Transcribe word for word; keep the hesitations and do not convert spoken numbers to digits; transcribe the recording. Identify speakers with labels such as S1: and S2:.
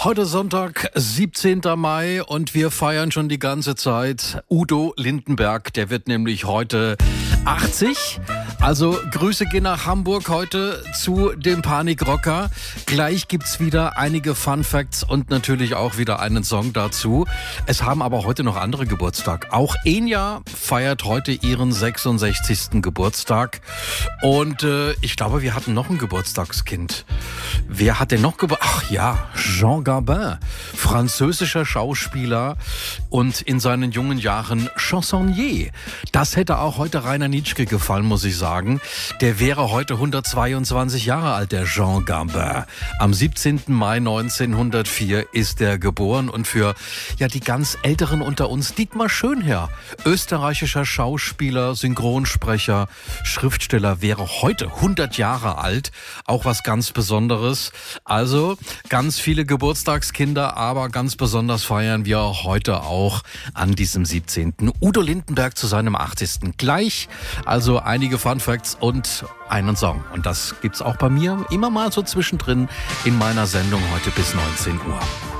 S1: Heute Sonntag, siebzehnten Mai und wir feiern schon die ganze Zeit Udo Lindenberg. Der wird nämlich heute achtzig. Also Grüße gehen nach Hamburg heute zu dem Panikrocker. Gleich gibt's wieder einige Fun Facts und natürlich auch wieder einen Song dazu. Es haben aber heute noch andere Geburtstag. Auch Enya feiert heute ihren sechsundsechzigsten Geburtstag. Und äh, ich glaube, wir hatten noch ein Geburtstagskind. Wer hat denn noch Geburtstag? Ach ja, Jean Gabin, französischer Schauspieler und in seinen jungen Jahren Chansonnier. Das hätte auch heute Rainer Nitschke gefallen, muss ich sagen. Der wäre heute hundertzweiundzwanzig Jahre alt, der Jean Gabin. Am siebzehnten Mai neunzehnhundertvier ist er geboren und für ja die ganz Älteren unter uns Dietmar Schönherr, österreichischer Schauspieler, Synchronsprecher, Schriftsteller, wäre heute hundert Jahre alt. Auch was ganz Besonderes. Also ganz viele Geburtstagskinder, aber ganz besonders feiern wir heute auch an diesem siebzehnten Udo Lindenberg zu seinem achtzigsten Gleich. Also einige Fun Facts und einen Song. Und das gibt's auch bei mir immer mal so zwischendrin in meiner Sendung heute bis neunzehn Uhr.